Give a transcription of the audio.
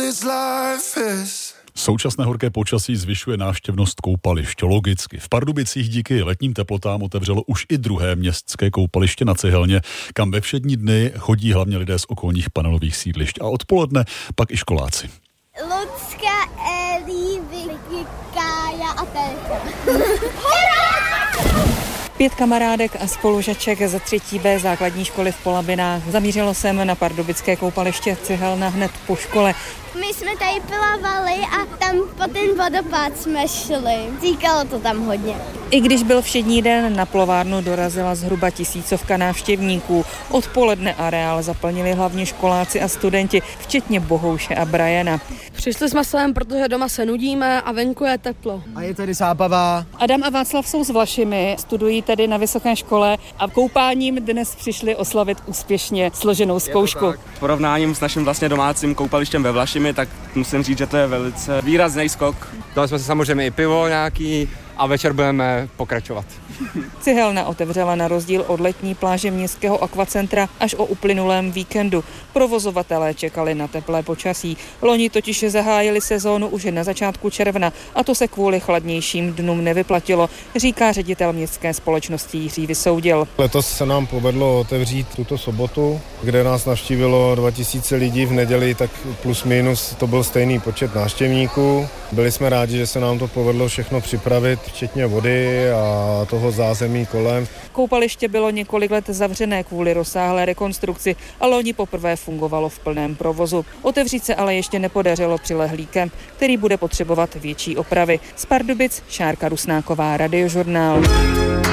Současné horké počasí zvyšuje návštěvnost koupališť. Logicky. V Pardubicích díky letním teplotám otevřelo už i druhé městské koupaliště na Cihelně, kam ve všední dny chodí hlavně lidé z okolních panelových sídlišť. A odpoledne pak i školáci. Lucka, Elí, Vicky, Kája a Terka. 5 kamarádek a spolužaček ze 3. B základní školy v Polabinách. Zamířilo jsem na pardubické koupaliště Cihelna hned po škole. My jsme tady plavali a tam po ten vodopád jsme šli. Říkalo to tam hodně. I když byl všední den, na plovárnu dorazila zhruba 1000 návštěvníků. Odpoledne areál zaplnili hlavně školáci a studenti, včetně Bohouše a Briana. Přišli jsme sem, protože doma se nudíme a venku je teplo. A je tady zábava. Adam a Václav jsou z Vlašimi, studují tedy na vysoké škole a koupáním dnes přišli oslavit úspěšně složenou zkoušku. Porovnáním s naším vlastně domácím koupalištěm ve Vlašimi, tak musím říct, že to je velice výrazný skok. Dali jsme si samozřejmě i pivo nějaký a večer budeme pokračovat. Cihelna otevřela na rozdíl od letní pláže městského akvacentra až o uplynulém víkendu. Provozovatelé čekali na teplé počasí. Loni totiž zahájili sezónu už na začátku června a to se kvůli chladnějším dnům nevyplatilo, říká ředitel městské společnosti Jiří Vysoudil. Letos se nám povedlo otevřít tuto sobotu, kde nás navštívilo 2000 lidí, v neděli tak plus minus to byl stejný počet návštěvníků. Byli jsme rádi, že se nám to povedlo všechno připravit, včetně vody a toho zázemí kolem. Koupaliště bylo několik let zavřené kvůli rozsáhlé rekonstrukci a loni poprvé fungovalo v plném provozu. Otevřít se ale ještě nepodařilo přilehlý kemp, který bude potřebovat větší opravy. Z Pardubic Šárka Rusnáková, Radiožurnál.